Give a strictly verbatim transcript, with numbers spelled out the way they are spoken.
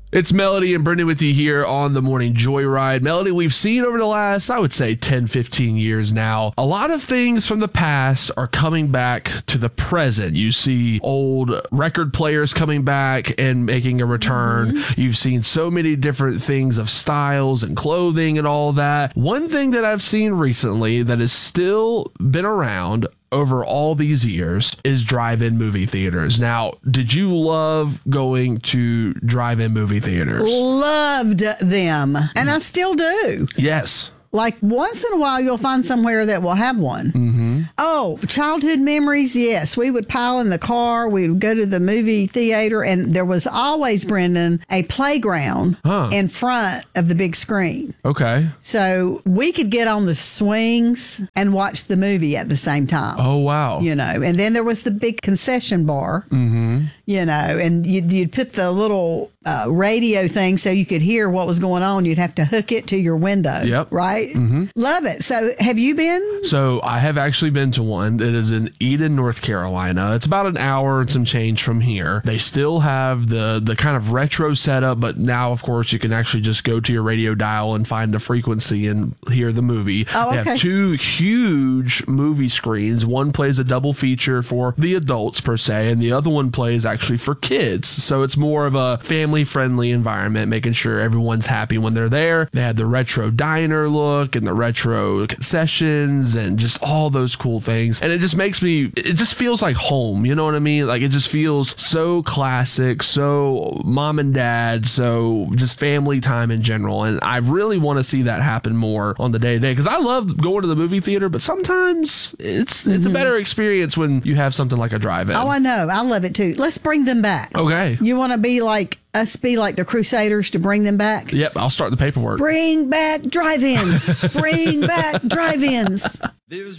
It's Melody and Brendan with you here on the Morning Joyride. Melody, we've seen over the last, I would say, ten, fifteen years now, a lot of things from the past are coming back to the present. You see old record players coming back and making a return. Mm-hmm. You've seen so many different things of styles and clothing and all that. One thing that I've seen recently that has still been around over all these years is drive-in movie theaters. Now, did you love going to drive-in movie theaters? Loved them. And I still do. Yes. Like once in a while, you'll find somewhere that will have one. Mm-hmm. Oh, childhood memories. Yes. We would pile in the car. We would go to the movie theater. And there was always, Brendan, a playground huh. in front of the big screen. Okay. So we could get on the swings and watch the movie at the same time. Oh, wow. You know, and then there was the big concession bar, mm-hmm. you know, and you'd, you'd put the little uh, radio thing so you could hear what was going on. You'd have to hook it to your window. Yep. Right? Mm-hmm. Love it. So have you been? So I have actually been to one. It is in Eden, North Carolina. It's about an hour and some change from here. They still have the, the kind of retro setup, but now, of course, you can actually just go to your radio dial and find the frequency and hear the movie. Oh, okay. They have two huge movie screens. One plays a double feature for the adults, per se, and the other one plays actually for kids. So it's more of a family-friendly environment, making sure everyone's happy when they're there. They had the retro diner look and the retro concessions and just all those cool things. And it just makes me, it just feels like home. You know what I mean? Like it just feels so classic, so mom and dad, so just family time in general. And I really want to see that happen more on the day to day because I love going to the movie theater, but sometimes it's it's mm-hmm. a better experience when you have something like a drive-in. Oh, I know. I love it too. Let's bring them back. Okay. You want to be like us, be like the Crusaders to bring them back? Yep. I'll start the paperwork. Bring back drive-ins. Bring back drive-ins.